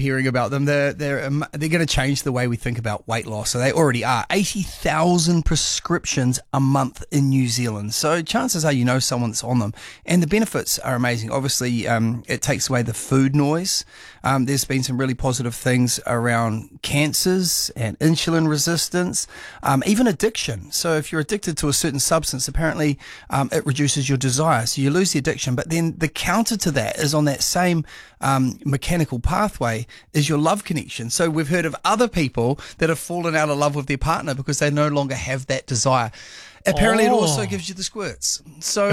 hearing about them. They're going to change the way we think about weight loss. So they already are. 80,000 prescriptions a month in New Zealand. So chances are you know someone that's on them. And the benefits are amazing. Obviously, it takes away the food noise. There's been some really positive things around cancers and insulin resistance, even addiction. So if you're addicted to a certain substance, apparently it reduces your desire. So you lose the addiction. But then the counter to that is on that same mechanical pathway is your love connection. So we've heard of other people that have fallen out of love with their partner because they no longer have that desire. Apparently, It also gives you the squirts. So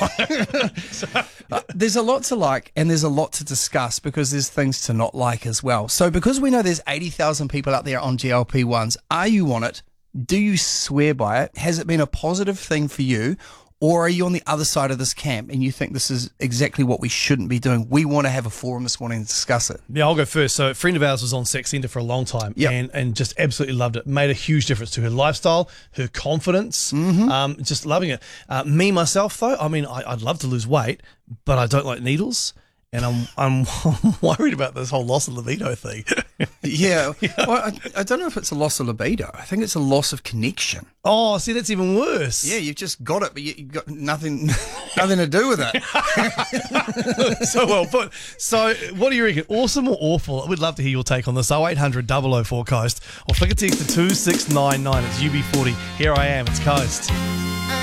there's a lot to like and there's a lot to discuss because there's things to not like as well. So because we know there's 80,000 people out there on GLP-1s, are you on it? Do you swear by it? Has it been a positive thing for you? Or are you on the other side of this camp and you think this is exactly what we shouldn't be doing? We want to have a forum this morning to discuss it. Yeah, I'll go first. So a friend of ours was on Sex Centre for a long time and just absolutely loved it. Made a huge difference to her lifestyle, her confidence, just loving it. Me, myself, though, I mean, I'd love to lose weight, but I don't like needles. And I'm worried about this whole loss of libido thing. Yeah. Well, I don't know if it's a loss of libido. I think it's a loss of connection. Oh, see, that's even worse. Yeah, you've just got it, but you've got nothing to do with it. So well put. So what do you reckon? Awesome or awful? We'd love to hear your take on this. 0800 004 Coast or flick a text to 2699. It's UB40. Here I am. It's Coast.